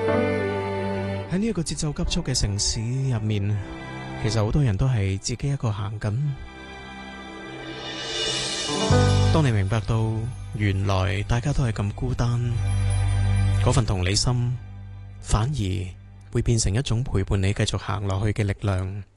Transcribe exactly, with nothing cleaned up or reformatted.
喺呢一個節奏急速嘅城市入面，其實好多人都係自己一個行緊。當你明白到原來大家都係咁孤單，嗰份同理心反而會變成一種陪伴你繼續行落去嘅力量。